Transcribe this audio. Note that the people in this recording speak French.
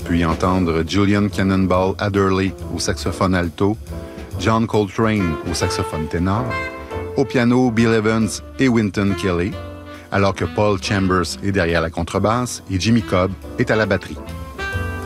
pu y entendre Julian Cannonball Adderley au saxophone alto, John Coltrane au saxophone ténor, au piano Bill Evans et Wynton Kelly, alors que Paul Chambers est derrière la contrebasse et Jimmy Cobb est à la batterie.